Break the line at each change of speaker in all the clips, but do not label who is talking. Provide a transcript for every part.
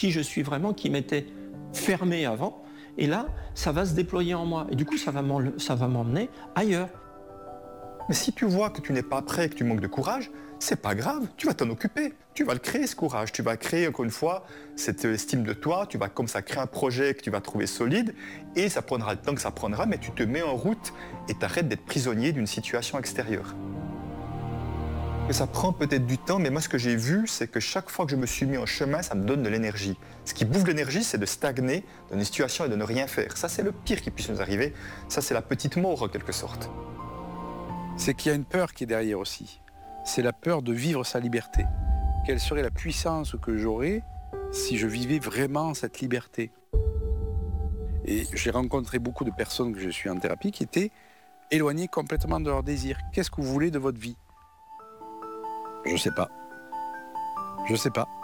qui je suis vraiment, qui m'était fermé avant. Et là, ça va se déployer en moi. Et du coup, ça va m'emmener ailleurs.
Mais si tu vois que tu n'es pas prêt, que tu manques de courage, c'est pas grave, tu vas t'en occuper. Tu vas le créer, ce courage. Tu vas créer, encore une fois, cette estime de toi. Tu vas comme ça créer un projet que tu vas trouver solide. Et ça prendra le temps que ça prendra, mais tu te mets en route et t'arrêtes d'être prisonnier d'une situation extérieure. Et ça prend peut-être du temps, mais moi, ce que j'ai vu, c'est que chaque fois que je me suis mis en chemin, ça me donne de l'énergie. Ce qui bouffe l'énergie, c'est de stagner dans une situation et de ne rien faire. Ça, c'est le pire qui puisse nous arriver. Ça, c'est la petite mort, en quelque sorte.
C'est qu'il y a une peur qui est derrière aussi. C'est la peur de vivre sa liberté. Quelle serait la puissance que j'aurais si je vivais vraiment cette liberté? Et j'ai rencontré beaucoup de personnes que je suis en thérapie qui étaient éloignées complètement de leur désir. Qu'est-ce que vous voulez de votre vie? Je sais pas. Je sais pas.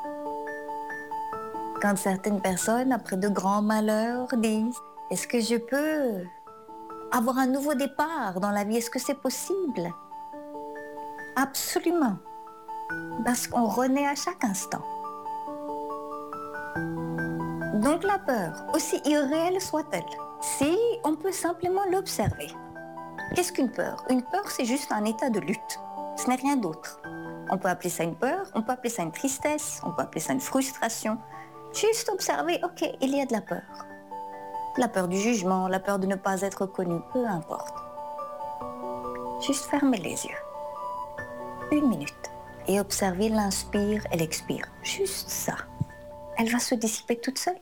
Quand certaines personnes, après de grands malheurs, disent « Est-ce que je peux avoir un nouveau départ dans la vie? Est-ce que c'est possible ?» Absolument. Parce qu'on renaît à chaque instant. Donc la peur, aussi irréelle soit-elle, si on peut simplement l'observer. Qu'est-ce qu'une peur? Une peur, c'est juste un état de lutte. Ce n'est rien d'autre. On peut appeler ça une peur, on peut appeler ça une tristesse, on peut appeler ça une frustration. Juste observer, ok, il y a de la peur. La peur du jugement, la peur de ne pas être reconnu, peu importe. Juste fermer les yeux. 1 minute. Et observer l'inspire et l'expire. Juste ça. Elle va se dissiper toute seule.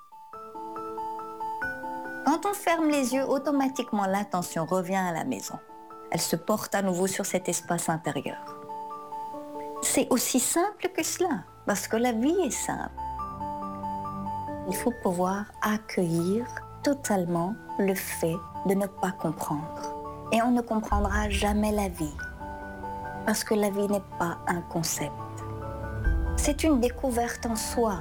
Quand on ferme les yeux, automatiquement l'attention revient à la maison. Elle se porte à nouveau sur cet espace intérieur. C'est aussi simple que cela, parce que la vie est simple. Il faut pouvoir accueillir totalement le fait de ne pas comprendre. Et on ne comprendra jamais la vie, parce que la vie n'est pas un concept. C'est une découverte en soi.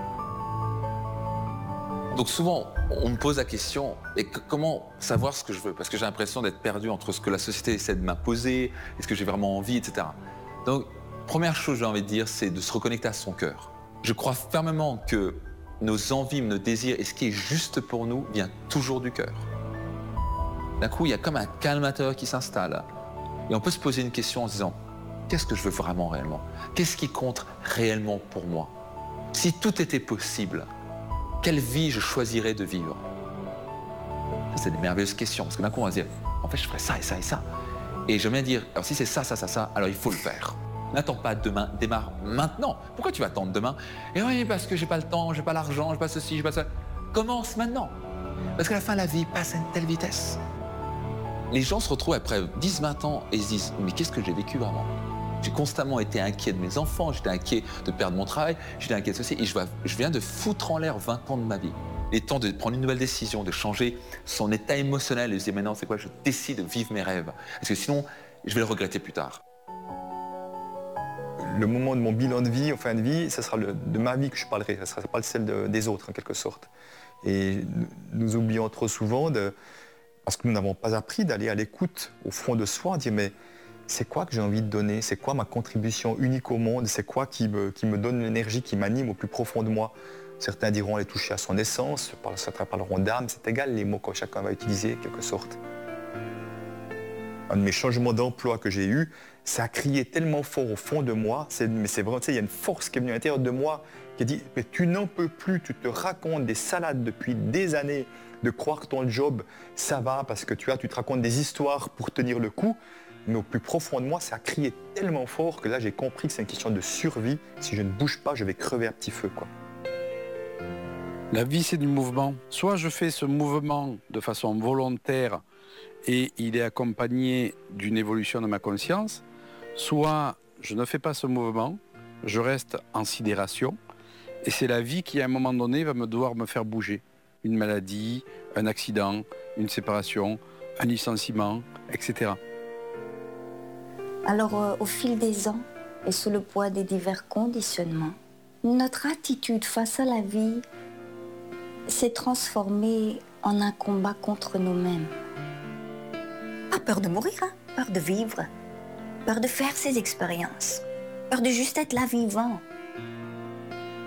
Donc souvent, on me pose la question, et comment savoir ce que je veux? Parce que j'ai l'impression d'être perdu entre ce que la société essaie de m'imposer, est-ce que j'ai vraiment envie, etc. Donc, première chose, j'ai envie de dire, c'est de se reconnecter à son cœur. Je crois fermement que nos envies, nos désirs et ce qui est juste pour nous vient toujours du cœur. D'un coup, il y a comme un calme intérieur qui s'installe. Et on peut se poser une question en se disant, qu'est-ce que je veux vraiment réellement? Qu'est-ce qui compte réellement pour moi? Si tout était possible, quelle vie je choisirais de vivre? Ça, c'est des merveilleuses questions, parce que d'un coup, on va se dire, en fait, je ferais ça et ça et ça. Et j'aime bien dire, alors si c'est ça, alors il faut le faire. N'attends pas demain, démarre maintenant. Pourquoi tu vas attendre demain? Et oui, parce que j'ai pas le temps, j'ai pas l'argent, j'ai pas ceci, j'ai pas ça. Commence maintenant. Parce qu'à la fin, la vie passe à une telle vitesse. Les gens se retrouvent après 10-20 ans et se disent, mais qu'est-ce que j'ai vécu vraiment? J'ai constamment été inquiet de mes enfants, j'étais inquiet de perdre mon travail, j'étais inquiet de ceci, et je viens de foutre en l'air 20 ans de ma vie. Il est temps de prendre une nouvelle décision, de changer son état émotionnel et de se dire, maintenant, c'est quoi, je décide de vivre mes rêves. Parce que sinon, je vais le regretter plus tard.
Le moment de mon bilan de vie, en fin de vie, ce sera de ma vie que je parlerai, ce ne sera pas celle des autres, en quelque sorte. Et nous oublions trop souvent, parce que nous n'avons pas appris d'aller à l'écoute, au fond de soi, dire, mais c'est quoi que j'ai envie de donner? C'est quoi ma contribution unique au monde? C'est quoi qui me donne l'énergie, qui m'anime au plus profond de moi? Certains diront aller toucher à son essence, certains parleront d'âme, c'est égal les mots que chacun va utiliser, en quelque sorte. Un de mes changements d'emploi que j'ai eu, ça a crié tellement fort au fond de moi, mais c'est vraiment, il y a une force qui est venue à l'intérieur de moi qui a dit, mais tu n'en peux plus, tu te racontes des salades depuis des années, de croire que ton job, ça va, parce que tu te racontes des histoires pour tenir le coup. Mais au plus profond de moi, ça a crié tellement fort que là, j'ai compris que c'est une question de survie. Si je ne bouge pas, je vais crever à petit feu, quoi.
La vie, c'est du mouvement. Soit je fais ce mouvement de façon volontaire et il est accompagné d'une évolution de ma conscience, soit je ne fais pas ce mouvement, je reste en sidération et c'est la vie qui, à un moment donné, va devoir me faire bouger. Une maladie, un accident, une séparation, un licenciement, etc.
Alors, au fil des ans, et sous le poids des divers conditionnements, notre attitude face à la vie s'est transformée en un combat contre nous-mêmes. Pas peur de mourir, hein? Peur de vivre, peur de faire ces expériences, peur de juste être là vivant.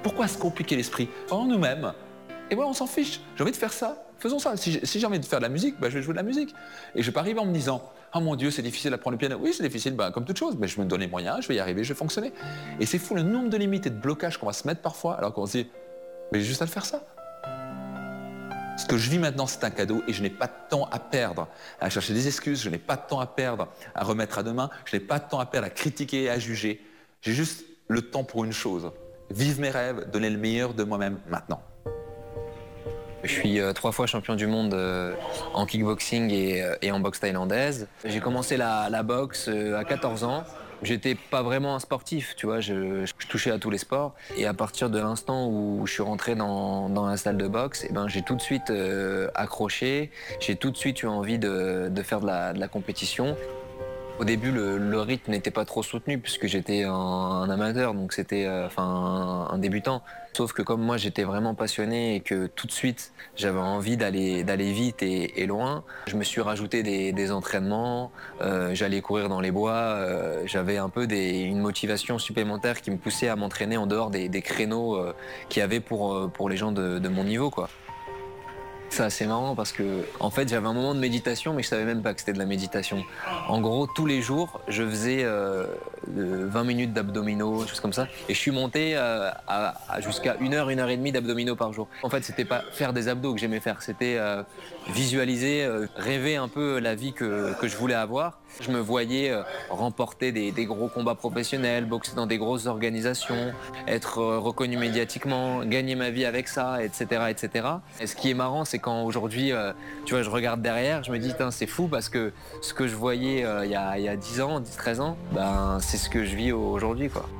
Pourquoi se compliquer l'esprit en nous-mêmes? Et voilà, on s'en fiche. J'ai envie de faire ça, faisons ça. Si j'ai envie de faire de la musique, je vais jouer de la musique. Et je ne vais pas arriver en me disant « Oh mon Dieu, c'est difficile d'apprendre le piano. » Oui, c'est difficile, comme toute chose, mais je me donne les moyens, je vais y arriver, je vais fonctionner. Et c'est fou le nombre de limites et de blocages qu'on va se mettre parfois, alors qu'on se dit « Mais j'ai juste à le faire ça. » Ce que je vis maintenant, c'est un cadeau et je n'ai pas de temps à perdre à chercher des excuses, je n'ai pas de temps à perdre à remettre à demain, je n'ai pas de temps à perdre à critiquer et à juger. J'ai juste le temps pour une chose, vivre mes rêves, donner le meilleur de moi-même maintenant.
Je suis 3 fois champion du monde en kickboxing et en boxe thaïlandaise. J'ai commencé la boxe à 14 ans. J'étais pas vraiment un sportif, tu vois, je touchais à tous les sports. Et à partir de l'instant où je suis rentré dans la salle de boxe, j'ai tout de suite accroché, j'ai tout de suite eu envie de faire de la compétition. Au début, le rythme n'était pas trop soutenu puisque j'étais un amateur, donc c'était un débutant. Sauf que comme moi, j'étais vraiment passionné et que tout de suite, j'avais envie d'aller vite et loin, je me suis rajouté des entraînements, j'allais courir dans les bois, j'avais un peu une motivation supplémentaire qui me poussait à m'entraîner en dehors des créneaux qu'il y avait pour les gens de mon niveau, quoi. C'est assez marrant parce que en fait j'avais un moment de méditation mais je savais même pas que c'était de la méditation. En gros tous les jours je faisais 20 minutes d'abdominaux, choses comme ça, et je suis monté jusqu'à 1h et demie d'abdominaux par jour. En fait c'était pas faire des abdos que j'aimais faire, c'était visualiser, rêver un peu la vie que je voulais avoir. Je me voyais remporter des gros combats professionnels, boxer dans des grosses organisations, être reconnu médiatiquement, gagner ma vie avec ça, etc., etc. Et ce qui est marrant, c'est quand aujourd'hui, tu vois, je regarde derrière, je me dis, c'est fou parce que ce que je voyais il y a 10 ans, 10, 13 ans, c'est ce que je vis aujourd'hui, quoi.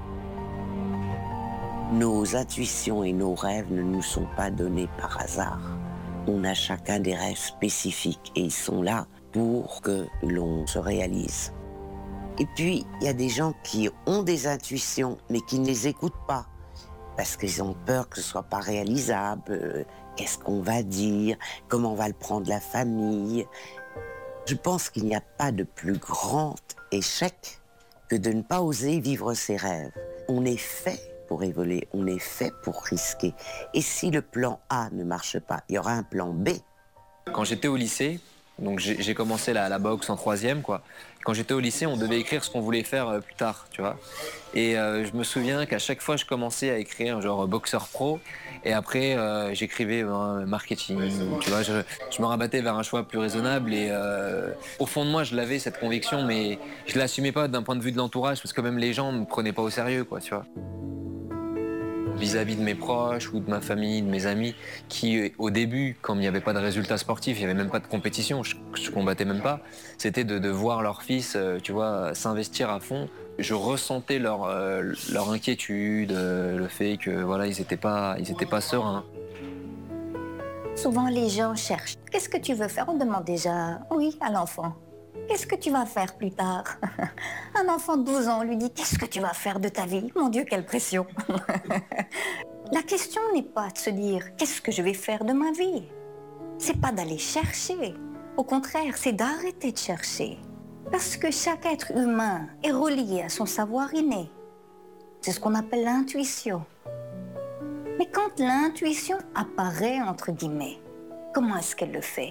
Nos intuitions et nos rêves ne nous sont pas donnés par hasard. On a chacun des rêves spécifiques et ils sont là pour que l'on se réalise. Et puis, il y a des gens qui ont des intuitions, mais qui ne les écoutent pas, parce qu'ils ont peur que ce ne soit pas réalisable, qu'est-ce qu'on va dire, comment va le prendre la famille. Je pense qu'il n'y a pas de plus grand échec que de ne pas oser vivre ses rêves. On est fait pour évoluer, on est fait pour risquer. Et si le plan A ne marche pas, il y aura un plan B.
Quand j'étais au lycée, donc j'ai commencé la boxe en 3e, quoi. Quand j'étais au lycée, on devait écrire ce qu'on voulait faire plus tard, tu vois. Et je me souviens qu'à chaque fois, je commençais à écrire genre boxeur pro, et après j'écrivais marketing, tu vois. Je me rabattais vers un choix plus raisonnable, et au fond de moi, je l'avais cette conviction, mais je l'assumais pas d'un point de vue de l'entourage, parce que même les gens me prenaient pas au sérieux, quoi, tu vois. Vis-à-vis de mes proches ou de ma famille, de mes amis, qui au début, quand il n'y avait pas de résultats sportifs, il n'y avait même pas de compétition, je combattais même pas, c'était de voir leur fils, tu vois, s'investir à fond. Je ressentais leur inquiétude, le fait que voilà, ils étaient pas sereins.
Souvent, les gens cherchent. Qu'est-ce que tu veux faire? On demande déjà, oui, à l'enfant. Qu'est-ce que tu vas faire plus tard? Un enfant de 12 ans, on lui dit, qu'est-ce que tu vas faire de ta vie? Mon Dieu, quelle pression! La question n'est pas de se dire, qu'est-ce que je vais faire de ma vie? C'est pas d'aller chercher. Au contraire, c'est d'arrêter de chercher. Parce que chaque être humain est relié à son savoir inné. C'est ce qu'on appelle l'intuition. Mais quand l'intuition apparaît, entre guillemets, comment est-ce qu'elle le fait?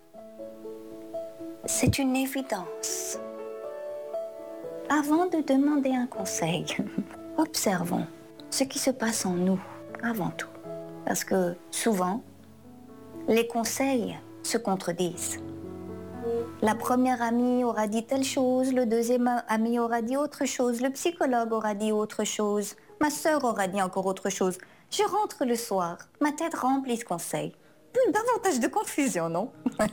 C'est une évidence. Avant de demander un conseil, observons ce qui se passe en nous, avant tout. Parce que souvent, les conseils se contredisent. La première amie aura dit telle chose, le deuxième ami aura dit autre chose, le psychologue aura dit autre chose, ma sœur aura dit encore autre chose. Je rentre le soir, ma tête remplie de conseils. Plus davantage de confusion, non?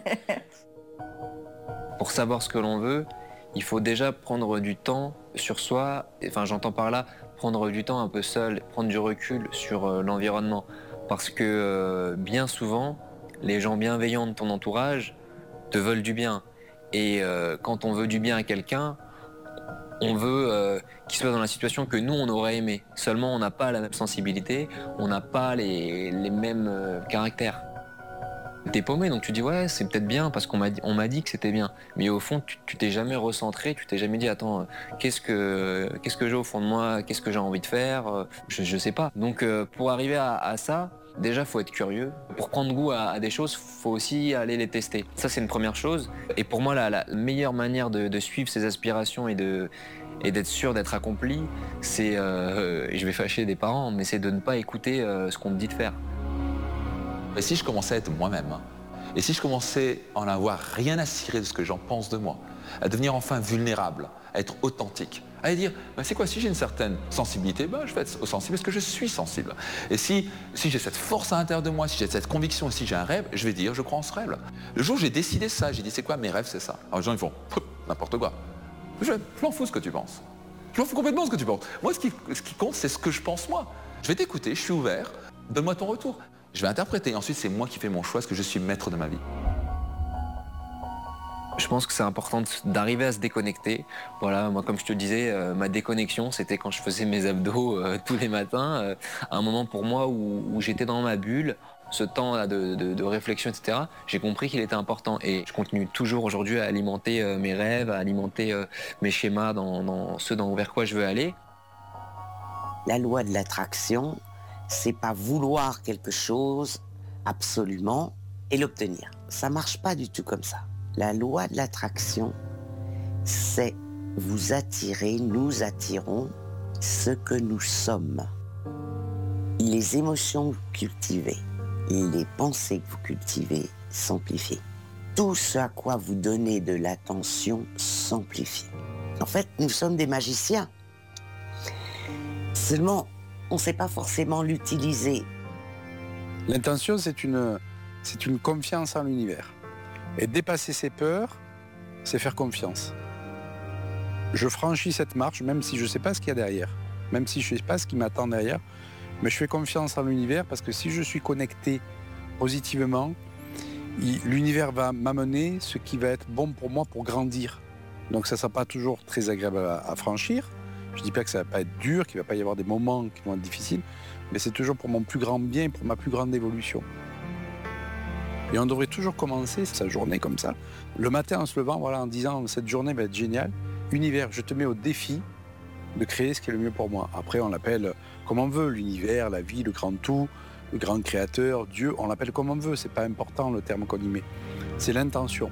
Pour savoir ce que l'on veut, il faut déjà prendre du temps sur soi. Enfin, j'entends par là prendre du temps un peu seul, prendre du recul sur l'environnement. Parce que bien souvent, les gens bienveillants de ton entourage te veulent du bien. Et quand on veut du bien à quelqu'un, on veut qu'il soit dans la situation que nous, on aurait aimé. Seulement, on n'a pas la même sensibilité, on n'a pas les mêmes caractères. T'es paumé, donc tu dis ouais, c'est peut-être bien parce qu'on m'a dit que c'était bien. Mais au fond, tu t'es jamais recentré, tu t'es jamais dit attends, qu'est-ce que j'ai au fond de moi, qu'est-ce que j'ai envie de faire, je sais pas. Donc pour arriver à ça, déjà faut être curieux. Pour prendre goût à des choses, faut aussi aller les tester. Ça c'est une première chose. Et pour moi la meilleure manière de suivre ses aspirations et d'être sûr d'être accompli, c'est, je vais fâcher des parents, mais c'est de ne pas écouter ce qu'on te dit de faire.
Et si je commençais à être moi-même, et si je commençais à en avoir rien à cirer de ce que j'en pense de moi, à devenir enfin vulnérable, à être authentique, à dire, c'est quoi, si j'ai une certaine sensibilité, je vais être sensible parce que je suis sensible. Et si j'ai cette force à l'intérieur de moi, si j'ai cette conviction, si j'ai un rêve, je vais dire, je crois en ce rêve. Le jour où j'ai décidé ça, j'ai dit, c'est quoi mes rêves, c'est ça. Alors les gens, ils font, n'importe quoi. Je m'en fous ce que tu penses. Je m'en fous complètement ce que tu penses. Moi, ce qui compte, c'est ce que je pense moi. Je vais t'écouter, je suis ouvert, donne-moi ton retour. Je vais interpréter, ensuite c'est moi qui fais mon choix, parce que je suis maître de ma vie.
Je pense que c'est important d'arriver à se déconnecter. Voilà, moi comme je te disais, ma déconnexion c'était quand je faisais mes abdos tous les matins. Un moment pour moi où j'étais dans ma bulle, ce temps là de réflexion, etc. J'ai compris qu'il était important et je continue toujours aujourd'hui à alimenter mes rêves, à alimenter mes schémas dans ceux vers quoi je veux aller.
La loi de l'attraction, c'est pas vouloir quelque chose absolument et l'obtenir. Ça marche pas du tout comme ça. La loi de l'attraction, c'est vous attirer, nous attirons ce que nous sommes. Les émotions que vous cultivez, les pensées que vous cultivez s'amplifient. Tout ce à quoi vous donnez de l'attention s'amplifie. En fait, nous sommes des magiciens. Seulement, on ne sait pas forcément l'utiliser.
L'intention, c'est une confiance en l'univers. Et dépasser ses peurs, c'est faire confiance. Je franchis cette marche, même si je ne sais pas ce qu'il y a derrière, même si je ne sais pas ce qui m'attend derrière, mais je fais confiance en l'univers parce que si je suis connecté positivement, l'univers va m'amener ce qui va être bon pour moi pour grandir. Donc ça ne sera pas toujours très agréable à franchir. Je ne dis pas que ça ne va pas être dur, qu'il ne va pas y avoir des moments qui vont être difficiles, mais c'est toujours pour mon plus grand bien et pour ma plus grande évolution. Et on devrait toujours commencer sa journée comme ça. Le matin en se levant, en disant cette journée va être géniale. Univers, je te mets au défi de créer ce qui est le mieux pour moi. Après, on l'appelle comme on veut, l'univers, la vie, le grand tout, le grand créateur, Dieu, on l'appelle comme on veut. C'est pas important le terme qu'on y met. C'est l'intention.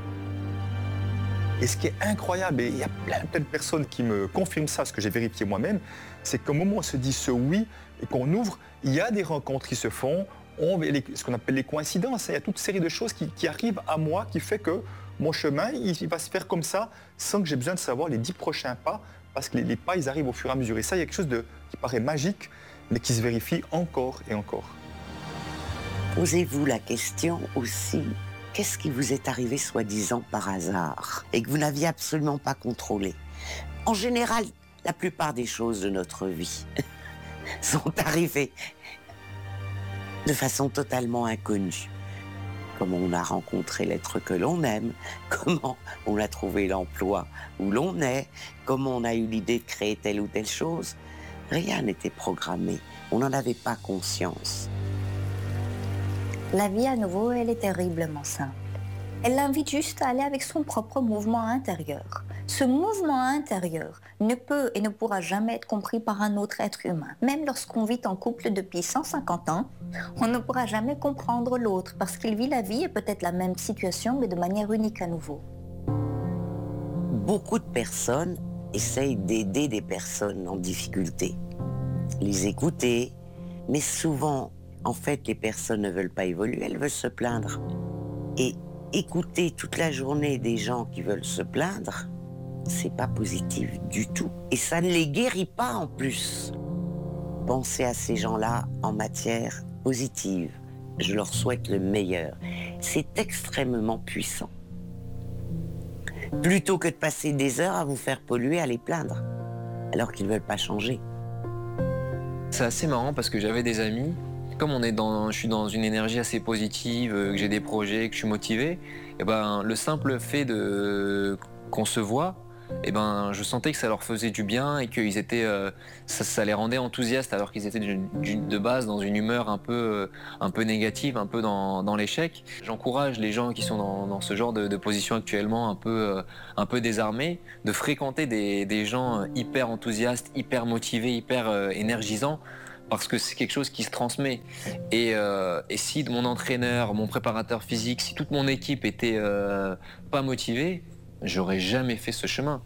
Et ce qui est incroyable, et il y a plein de personnes qui me confirment ça, ce que j'ai vérifié moi-même, c'est qu'au moment où on se dit ce oui et qu'on ouvre, il y a des rencontres qui se font, ce qu'on appelle les coïncidences. Il y a toute une série de choses qui arrivent à moi, qui fait que mon chemin, il va se faire comme ça, sans que j'ai besoin de savoir les 10 prochains pas, parce que les pas, ils arrivent au fur et à mesure. Et ça, il y a quelque chose qui paraît magique, mais qui se vérifie encore et encore.
Posez-vous la question aussi, qu'est-ce qui vous est arrivé soi-disant par hasard et que vous n'aviez absolument pas contrôlé? En général, la plupart des choses de notre vie sont arrivées de façon totalement inconnue. Comment on a rencontré l'être que l'on aime, comment on a trouvé l'emploi où l'on est, comment on a eu l'idée de créer telle ou telle chose. Rien n'était programmé, on n'en avait pas conscience.
La vie à nouveau, elle est terriblement simple. Elle l'invite juste à aller avec son propre mouvement intérieur. Ce mouvement intérieur ne peut et ne pourra jamais être compris par un autre être humain. Même lorsqu'on vit en couple depuis 150 ans, on ne pourra jamais comprendre l'autre parce qu'il vit la vie et peut-être la même situation, mais de manière unique à nouveau.
Beaucoup de personnes essayent d'aider des personnes en difficulté, les écouter, mais souvent, en fait, les personnes ne veulent pas évoluer, elles veulent se plaindre. Et écouter toute la journée des gens qui veulent se plaindre, c'est pas positif du tout. Et ça ne les guérit pas en plus. Pensez à ces gens-là en matière positive. Je leur souhaite le meilleur. C'est extrêmement puissant. Plutôt que de passer des heures à vous faire polluer, à les plaindre, alors qu'ils ne veulent pas changer.
C'est assez marrant parce que j'avais des amis, comme je suis dans une énergie assez positive, que j'ai des projets, que je suis motivé, et le simple fait qu'on se voit, eh ben, je sentais que ça leur faisait du bien et que ça les rendait enthousiastes alors qu'ils étaient de base dans une humeur un peu négative, un peu dans l'échec. J'encourage les gens qui sont dans ce genre de position actuellement un peu désarmés de fréquenter des gens hyper enthousiastes, hyper motivés, hyper énergisants, parce que c'est quelque chose qui se transmet. Et si mon entraîneur, mon préparateur physique, si toute mon équipe était pas motivée, j'aurais jamais fait ce chemin.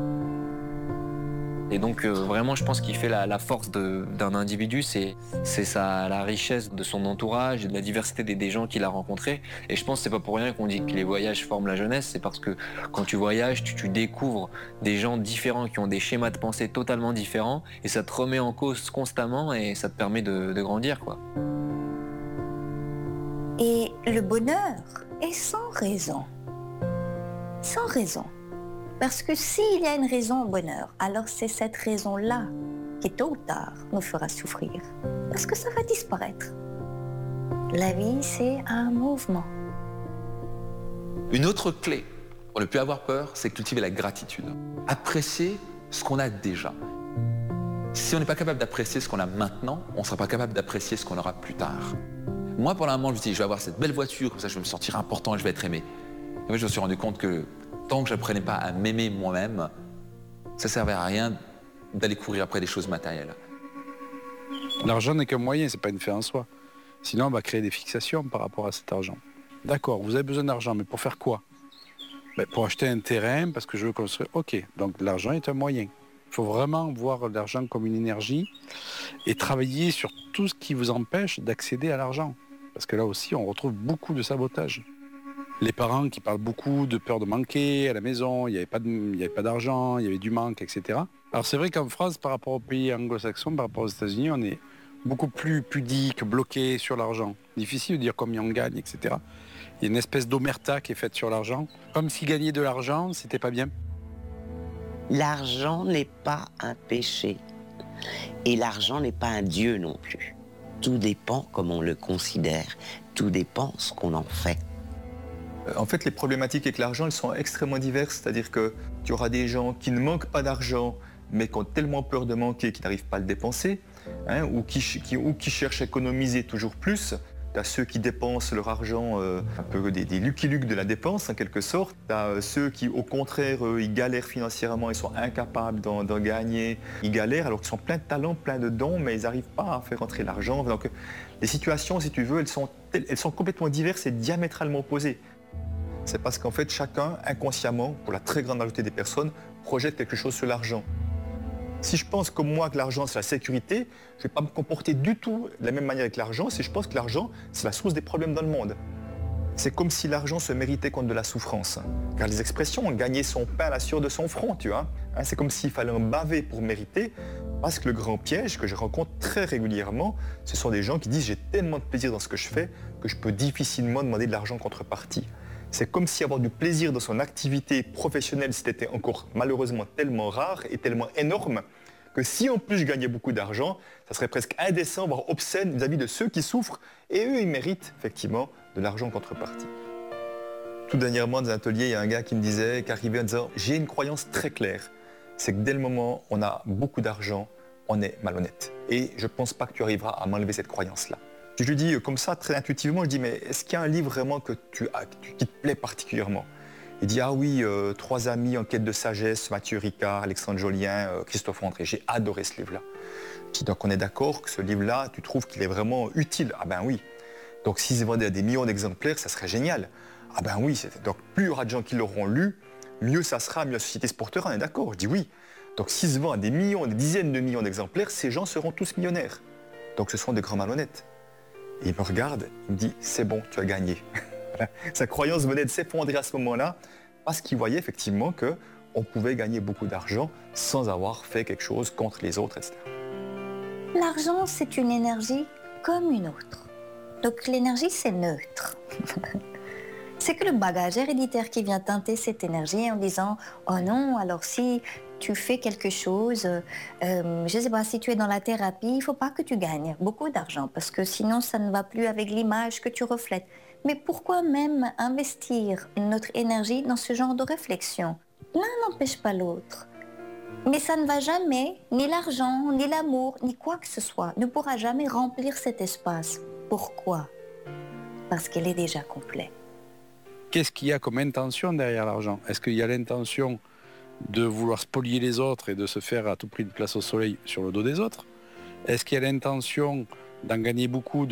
Et donc vraiment, je pense qu'il fait la force d'un individu, c'est la richesse de son entourage, et de la diversité des gens qu'il a rencontrés. Et je pense que c'est pas pour rien qu'on dit que les voyages forment la jeunesse, c'est parce que quand tu voyages, tu découvres des gens différents qui ont des schémas de pensée totalement différents, et ça te remet en cause constamment et ça te permet de grandir, quoi.
Et le bonheur est sans raison. Sans raison. Parce que s'il y a une raison au bonheur, alors c'est cette raison-là qui, tôt ou tard, nous fera souffrir. Parce que ça va disparaître. La vie, c'est un mouvement.
Une autre clé pour ne plus avoir peur, c'est cultiver la gratitude. Apprécier ce qu'on a déjà. Si on n'est pas capable d'apprécier ce qu'on a maintenant, on ne sera pas capable d'apprécier ce qu'on aura plus tard. Moi, pour le moment, je me dis, je vais avoir cette belle voiture, comme ça je vais me sentir important et je vais être aimé. Et moi, je me suis rendu compte que tant que je n'apprenais pas à m'aimer moi-même, ça ne servait à rien d'aller courir après des choses matérielles.
L'argent n'est qu'un moyen, c'est pas une fin en soi. Sinon, on va créer des fixations par rapport à cet argent. D'accord, vous avez besoin d'argent, mais pour faire quoi? Pour acheter un terrain, parce que je veux construire. Ok, donc l'argent est un moyen. Il faut vraiment voir l'argent comme une énergie et travailler sur tout ce qui vous empêche d'accéder à l'argent. Parce que là aussi, on retrouve beaucoup de sabotage. Les parents qui parlent beaucoup de peur de manquer à la maison, il n'y avait pas d'argent, il y avait du manque, etc. Alors c'est vrai qu'en France, par rapport aux pays anglo-saxons, par rapport aux États-Unis, on est beaucoup plus pudique, bloqué sur l'argent. Difficile de dire combien on gagne, etc. Il y a une espèce d'omerta qui est faite sur l'argent, comme si gagner de l'argent, c'était pas bien.
L'argent n'est pas un péché. Et l'argent n'est pas un dieu non plus. Tout dépend comment on le considère. Tout dépend ce qu'on en fait.
En fait, les problématiques avec l'argent, elles sont extrêmement diverses. C'est-à-dire que tu auras des gens qui ne manquent pas d'argent, mais qui ont tellement peur de manquer qu'ils n'arrivent pas à le dépenser, ou qui cherchent à économiser toujours plus. Tu as ceux qui dépensent leur argent, un peu des Lucky Luke de la dépense, en quelque sorte. Tu as ceux qui, au contraire, ils galèrent financièrement, ils sont incapables d'en gagner. Ils galèrent alors qu'ils sont pleins de talents, pleins de dons, mais ils n'arrivent pas à faire rentrer l'argent. Donc, les situations, si tu veux, elles sont complètement diverses et diamétralement opposées. C'est parce qu'en fait, chacun, inconsciemment, pour la très grande majorité des personnes, projette quelque chose sur l'argent. Si je pense comme moi que l'argent, c'est la sécurité, je ne vais pas me comporter du tout de la même manière avec l'argent si je pense que l'argent, c'est la source des problèmes dans le monde. C'est comme si l'argent se méritait contre de la souffrance. Car les expressions ont gagné son pain à la sueur de son front, tu vois. C'est comme s'il fallait en baver pour mériter, parce que le grand piège que je rencontre très régulièrement, ce sont des gens qui disent « j'ai tellement de plaisir dans ce que je fais que je peux difficilement demander de l'argent en contrepartie ». C'est comme si avoir du plaisir dans son activité professionnelle, c'était encore malheureusement tellement rare et tellement énorme que si en plus je gagnais beaucoup d'argent, ça serait presque indécent, voire obscène vis-à-vis de ceux qui souffrent. Et eux, ils méritent effectivement de l'argent en contrepartie. Tout dernièrement, dans un atelier, il y a un gars qui me disait, qui arrivait en disant « j'ai une croyance très claire, c'est que dès le moment où on a beaucoup d'argent, on est malhonnête. Et je ne pense pas que tu arriveras à m'enlever cette croyance-là. » Je lui dis comme ça, très intuitivement, je dis « mais est-ce qu'il y a un livre vraiment qui te plaît particulièrement ?» Il dit « ah oui, 3 amis en quête de sagesse, Mathieu Ricard, Alexandre Jolien, Christophe André. J'ai adoré ce livre-là. » Je dis « donc on est d'accord que ce livre-là, tu trouves qu'il est vraiment utile ?» Ah ben oui. « Donc s'il se vendait à des millions d'exemplaires, ça serait génial. » Ah ben oui. Donc plus il y aura de gens qui l'auront lu, mieux ça sera, mieux la société se portera, on est d'accord. Je dis « oui. » Donc s'il se vend à des millions, des dizaines de millions d'exemplaires, ces gens seront tous millionnaires. Donc ce sont des grands malhonnêtes. Et il me regarde, il me dit « c'est bon, tu as gagné ». Sa croyance venait de s'effondrer à ce moment-là parce qu'il voyait effectivement qu'on pouvait gagner beaucoup d'argent sans avoir fait quelque chose contre les autres, etc.
L'argent, c'est une énergie comme une autre. Donc l'énergie, c'est neutre. C'est que le bagage héréditaire qui vient teinter cette énergie en disant « oh non, alors si tu fais quelque chose, je ne sais pas, si tu es dans la thérapie, il ne faut pas que tu gagnes beaucoup d'argent parce que sinon ça ne va plus avec l'image que tu reflètes. » Mais pourquoi même investir notre énergie dans ce genre de réflexion? l'un n'empêche pas l'autre. Mais ça ne va jamais, ni l'argent, ni l'amour, ni quoi que ce soit, ne pourra jamais remplir cet espace. Pourquoi? Parce qu'il est déjà complet.
Qu'est-ce qu'il y a comme intention derrière l'argent? Est-ce qu'il y a l'intention de vouloir spolier les autres et de se faire à tout prix une place au soleil sur le dos des autres? Est-ce qu'il y a l'intention d'en gagner beaucoup,